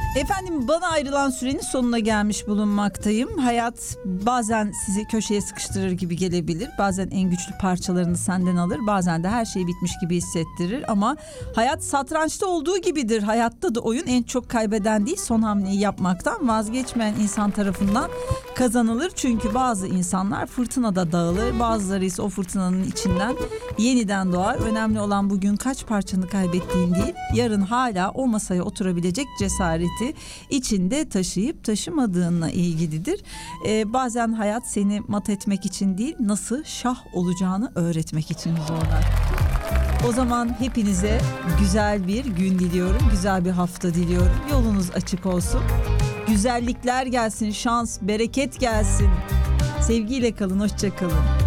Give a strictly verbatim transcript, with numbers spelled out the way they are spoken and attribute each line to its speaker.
Speaker 1: Efendim, bana ayrılan sürenin sonuna gelmiş bulunmaktayım. Hayat bazen sizi köşeye sıkıştırır gibi gelebilir. Bazen en güçlü parçalarını senden alır. Bazen de her şey bitmiş gibi hissettirir. Ama hayat satrançta olduğu gibidir. Hayatta da oyun en çok kaybeden değil, son hamleyi yapmaktan vazgeçmeyen insan tarafından kazanılır. Çünkü bazı insanlar fırtınada dağılır. Bazıları ise o fırtınanın içinden yeniden doğar. Önemli olan bugün kaç parçanı kaybettiğin değil, yarın hala o masaya oturabilecek cesareti içinde taşıyıp taşımadığınla ilgilidir. Ee, bazen hayat seni mat etmek için değil, nasıl şah olacağını öğretmek için zorlar. O zaman hepinize güzel bir gün diliyorum, güzel bir hafta diliyorum. Yolunuz açık olsun. Güzellikler gelsin, şans, bereket gelsin. Sevgiyle kalın, hoşça kalın.